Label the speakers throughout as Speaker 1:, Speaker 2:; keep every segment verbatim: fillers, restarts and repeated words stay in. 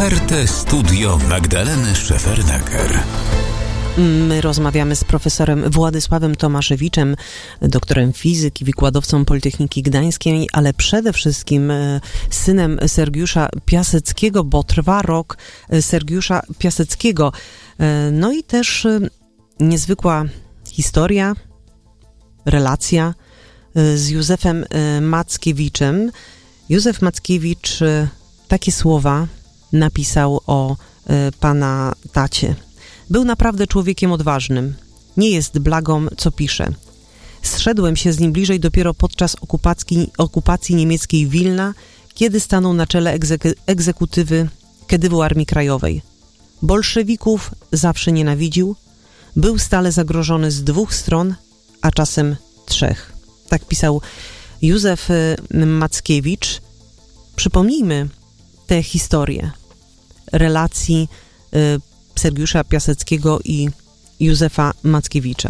Speaker 1: Ofertę Studio Magdaleny Szefernaker.
Speaker 2: My rozmawiamy z profesorem Władysławem Tomaszewiczem, doktorem fizyki, wykładowcą Politechniki Gdańskiej, ale przede wszystkim synem Sergiusza Piaseckiego, bo trwa rok Sergiusza Piaseckiego. No i też niezwykła historia, relacja z Józefem Mackiewiczem. Józef Mackiewicz takie słowa napisał o pana tacie. Był naprawdę człowiekiem odważnym. Nie jest blagą, co pisze. Zszedłem się z nim bliżej dopiero podczas okupacji, okupacji niemieckiej Wilna, kiedy stanął na czele egzek- egzekutywy Kedywu Armii Krajowej. Bolszewików zawsze nienawidził. Był stale zagrożony z dwóch stron, a czasem trzech. Tak pisał Józef Mackiewicz. Przypomnijmy tę historię relacji y, Sergiusza Piaseckiego i Józefa Mackiewicza.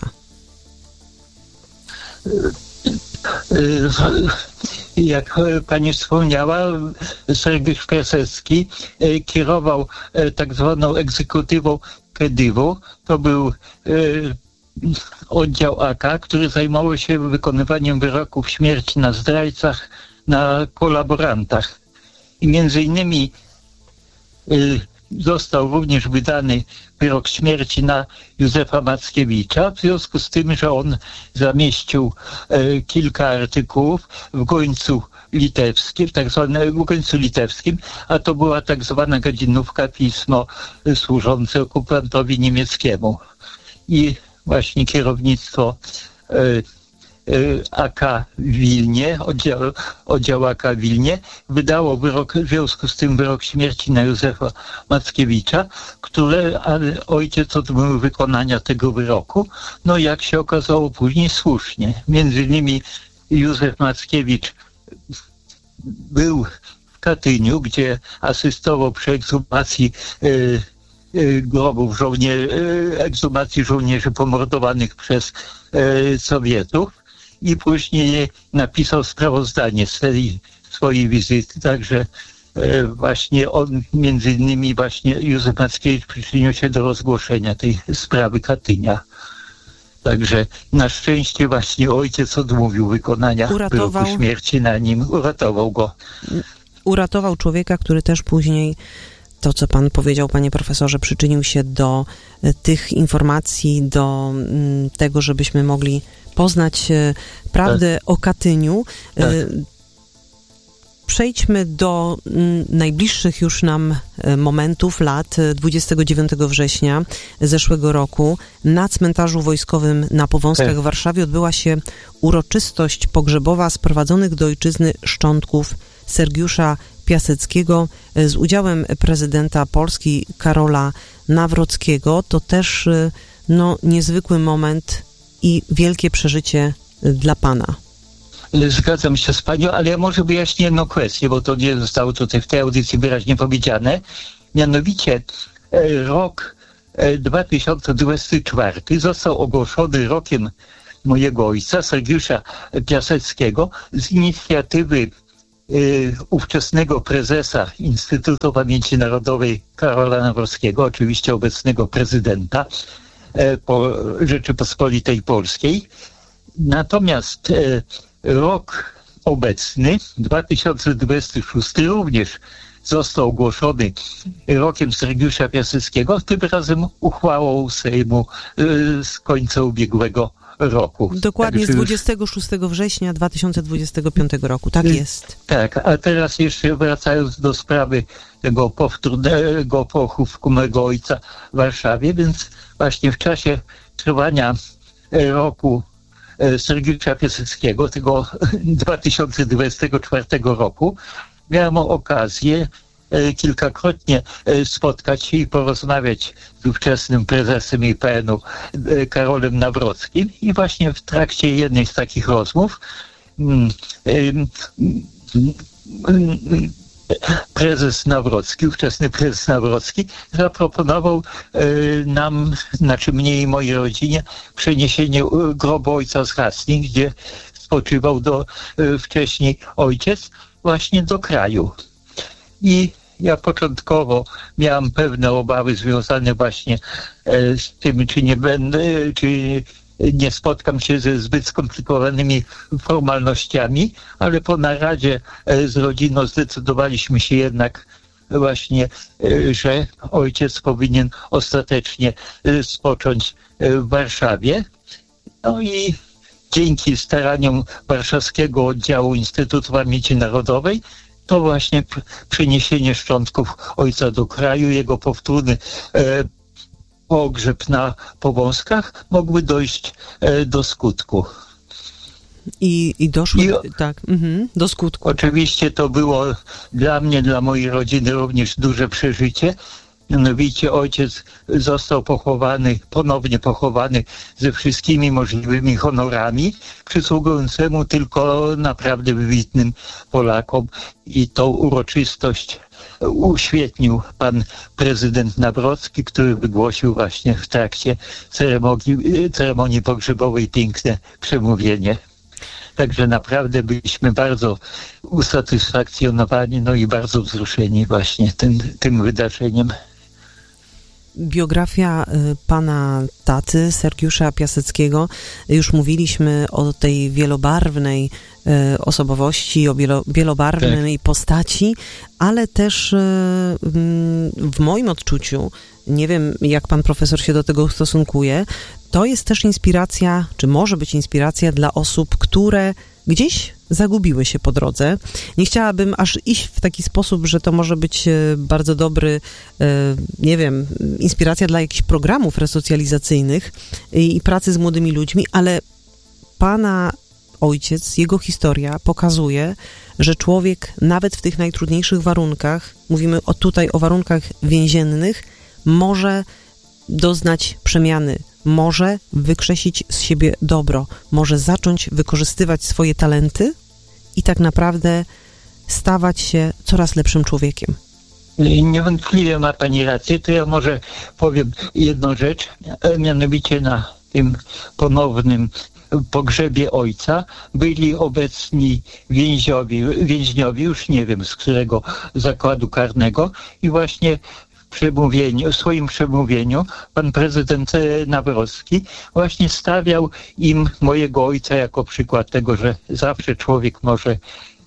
Speaker 3: Jak pani wspomniała, Sergiusz Piasecki kierował tak zwaną egzekutywą Kedywu. To był oddział A K, który zajmował się wykonywaniem wyroków śmierci na zdrajcach, na kolaborantach. I między innymi został również wydany wyrok śmierci na Józefa Mackiewicza, w związku z tym, że on zamieścił e, kilka artykułów w gońcu litewskim, tak zwanym w gońcu litewskim, a to była tak zwana godzinówka, pismo służące okupantowi niemieckiemu. I właśnie kierownictwo e, A K w Wilnie, oddział, oddział A K w Wilnie, wydało wyrok, w związku z tym wyrok śmierci na Józefa Mackiewicza, który ojciec odmówił wykonania tego wyroku. No jak się okazało później słusznie. Między innymi Józef Mackiewicz był w Katyniu, gdzie asystował przy ekshumacji y, y, grobów żołnierzy, y, ekshumacji żołnierzy pomordowanych przez y, Sowietów. I później napisał sprawozdanie z tej swojej wizyty, także e, właśnie on, między innymi właśnie Józef Mackiewicz przyczynił się do rozgłoszenia tej sprawy Katynia. Także na szczęście właśnie ojciec odmówił wykonania
Speaker 2: uratował,
Speaker 3: wyroku śmierci na nim, uratował go.
Speaker 2: Uratował człowieka, który też później, to co pan powiedział, panie profesorze, przyczynił się do tych informacji, do m, tego, żebyśmy mogli poznać e, prawdę tak. o Katyniu. Tak. E, przejdźmy do m, najbliższych już nam e, momentów, lat. dwudziestego dziewiątego września zeszłego roku na cmentarzu wojskowym na Powązkach tak. w Warszawie odbyła się uroczystość pogrzebowa sprowadzonych do ojczyzny szczątków Sergiusza Piaseckiego e, z udziałem prezydenta Polski Karola Nawrockiego. To też e, no, niezwykły moment i wielkie przeżycie dla pana.
Speaker 3: Zgadzam się z panią, ale ja może wyjaśnię jedną kwestię, bo to nie zostało tutaj w tej audycji wyraźnie powiedziane. Mianowicie rok dwa tysiące dwudziesty czwarty został ogłoszony rokiem mojego ojca, Sergiusza Piaseckiego, z inicjatywy y, ówczesnego prezesa Instytutu Pamięci Narodowej Karola Nawrockiego, oczywiście obecnego prezydenta Po Rzeczypospolitej Polskiej. Natomiast e, rok obecny, dwa tysiące dwudziesty szósty, również został ogłoszony rokiem Sergiusza Piaseckiego, tym razem uchwałą Sejmu e, z końca ubiegłego roku.
Speaker 2: Dokładnie tak, z dwudziestego szóstego września dwa tysiące dwudziestego piątego roku, tak jest.
Speaker 3: Tak, a teraz jeszcze wracając do sprawy tego powtórnego pochówku mego ojca w Warszawie, więc właśnie w czasie trwania roku Sergiusza Piaseckiego, tego dwa tysiące dwudziestego czwartego roku, miałem okazję kilkakrotnie spotkać się i porozmawiać z ówczesnym prezesem I P N-u Karolem Nawrockim i właśnie w trakcie jednej z takich rozmów prezes Nawrocki, ówczesny prezes Nawrocki zaproponował nam, znaczy mnie i mojej rodzinie, przeniesienie grobu ojca z Hastings, gdzie spoczywał do, wcześniej ojciec, właśnie do kraju. I ja początkowo miałem pewne obawy związane właśnie z tym, czy nie będę, czy nie spotkam się ze zbyt skomplikowanymi formalnościami, ale po naradzie z rodziną zdecydowaliśmy się jednak właśnie, że ojciec powinien ostatecznie spocząć w Warszawie. No i dzięki staraniom warszawskiego oddziału Instytutu Pamięci Narodowej to właśnie przeniesienie szczątków ojca do kraju, jego powtórny e, pogrzeb na Powązkach mogły dojść e, do skutku.
Speaker 2: I, i doszło
Speaker 3: I,
Speaker 2: tak, mhm, do skutku.
Speaker 3: Oczywiście to było dla mnie, dla mojej rodziny również duże przeżycie. Mianowicie ojciec został pochowany, ponownie pochowany ze wszystkimi możliwymi honorami, przysługującemu tylko naprawdę wybitnym Polakom. I tą uroczystość uświetnił pan prezydent Nawrocki, który wygłosił właśnie w trakcie ceremonii, ceremonii pogrzebowej piękne przemówienie. Także naprawdę byliśmy bardzo usatysfakcjonowani, no i bardzo wzruszeni właśnie tym, tym wydarzeniem.
Speaker 2: Biografia pana taty, Sergiusza Piaseckiego, już mówiliśmy o tej wielobarwnej osobowości, o wielobarwnej tak. postaci, ale też w moim odczuciu, nie wiem jak pan profesor się do tego stosunkuje, to jest też inspiracja, czy może być inspiracja dla osób, które gdzieś zagubiły się po drodze. Nie chciałabym aż iść w taki sposób, że to może być bardzo dobry, nie wiem, inspiracja dla jakichś programów resocjalizacyjnych i pracy z młodymi ludźmi, ale pana ojciec, jego historia pokazuje, że człowiek nawet w tych najtrudniejszych warunkach, mówimy o tutaj o warunkach więziennych, może doznać przemiany, może wykrzesić z siebie dobro, może zacząć wykorzystywać swoje talenty i tak naprawdę stawać się coraz lepszym człowiekiem.
Speaker 3: Niewątpliwie ma pani rację, to ja może powiem jedną rzecz, mianowicie na tym ponownym pogrzebie ojca byli obecni więźniowie, więźniowie, już nie wiem z którego zakładu karnego i właśnie w przemówieniu, w swoim przemówieniu pan prezydent Nawrocki właśnie stawiał im mojego ojca jako przykład tego, że zawsze człowiek może e,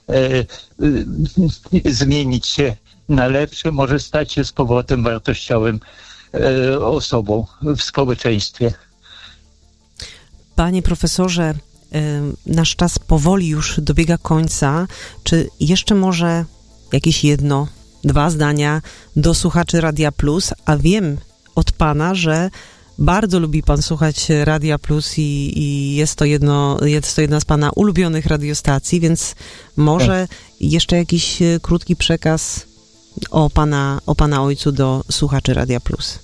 Speaker 3: e, zmienić się na lepsze, może stać się z powrotem wartościowym e, osobą w społeczeństwie.
Speaker 2: Panie profesorze, nasz czas powoli już dobiega końca. Czy jeszcze może jakieś jedno, dwa zdania do słuchaczy Radia Plus? A wiem od pana, że bardzo lubi pan słuchać Radia Plus i, i jest to jedno, jest to jedna z pana ulubionych radiostacji, więc może jeszcze jakiś krótki przekaz o pana, o pana ojcu do słuchaczy Radia Plus.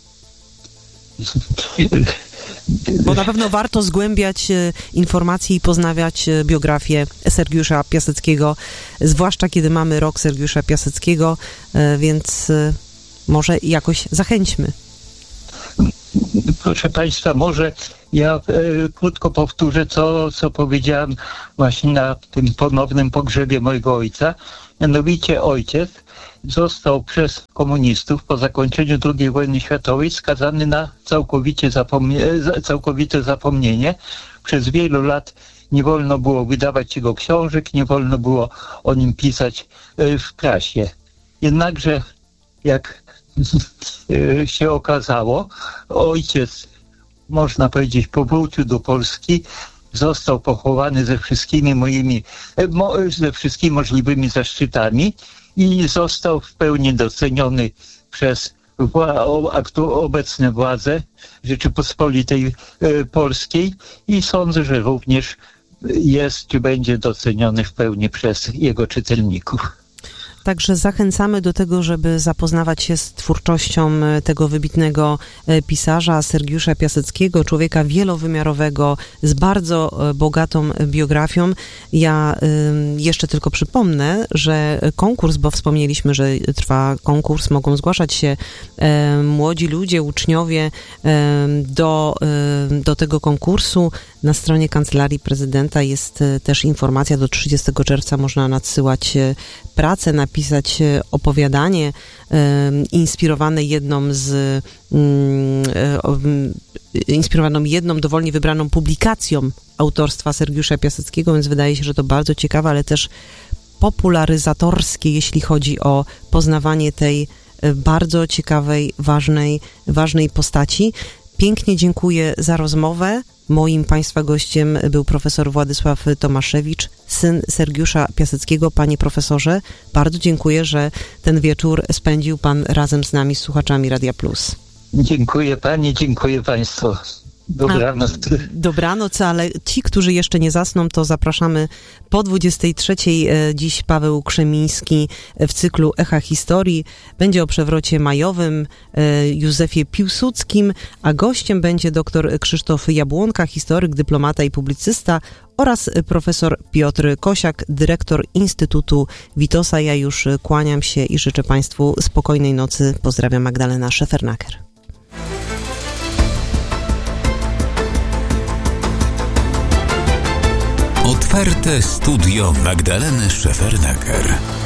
Speaker 2: Bo na pewno warto zgłębiać informacje i poznawać biografię Sergiusza Piaseckiego, zwłaszcza kiedy mamy rok Sergiusza Piaseckiego, więc może jakoś zachęćmy.
Speaker 3: Proszę państwa, może ja e, krótko powtórzę, co, co powiedziałem właśnie na tym ponownym pogrzebie mojego ojca. Mianowicie ojciec został przez komunistów po zakończeniu drugiej wojny światowej skazany na całkowicie zapomnie- całkowite zapomnienie. Przez wielu lat nie wolno było wydawać jego książek, nie wolno było o nim pisać w prasie. Jednakże, jak się okazało, ojciec, można powiedzieć, powrócił do Polski, został pochowany ze wszystkimi moimi, ze wszystkimi możliwymi zaszczytami i został w pełni doceniony przez obecne władze Rzeczypospolitej Polskiej i sądzę, że również jest czy będzie doceniony w pełni przez jego czytelników.
Speaker 2: Także zachęcamy do tego, żeby zapoznawać się z twórczością tego wybitnego pisarza Sergiusza Piaseckiego, człowieka wielowymiarowego z bardzo bogatą biografią. Ja jeszcze tylko przypomnę, że konkurs, bo wspomnieliśmy, że trwa konkurs, mogą zgłaszać się młodzi ludzie, uczniowie do, do tego konkursu Na stronie Kancelarii Prezydenta jest też informacja, do trzydziestego czerwca można nadsyłać pracę, napisać opowiadanie inspirowane jedną z inspirowaną jedną dowolnie wybraną publikacją autorstwa Sergiusza Piaseckiego, więc wydaje się, że to bardzo ciekawe, ale też popularyzatorskie, jeśli chodzi o poznawanie tej bardzo ciekawej, ważnej, ważnej postaci. Pięknie dziękuję za rozmowę. Moim Państwa gościem był profesor Władysław Tomaszewicz, syn Sergiusza Piaseckiego. Panie profesorze, bardzo dziękuję, że ten wieczór spędził Pan razem z nami, z słuchaczami Radia Plus.
Speaker 3: Dziękuję Pani, dziękuję Państwu. Dobranoc.
Speaker 2: Dobranoc, ale ci, którzy jeszcze nie zasną, to zapraszamy po dwudziestej trzeciej. Dziś Paweł Krzemiński w cyklu Echa Historii. Będzie o przewrocie majowym, Józefie Piłsudskim, a gościem będzie dr Krzysztof Jabłonka, historyk, dyplomata i publicysta, oraz profesor Piotr Kosiak, dyrektor Instytutu Witosa. Ja już kłaniam się i życzę Państwu spokojnej nocy. Pozdrawiam, Magdalena Szefernaker.
Speaker 1: Otwarte studio Magdaleny Szefernaker.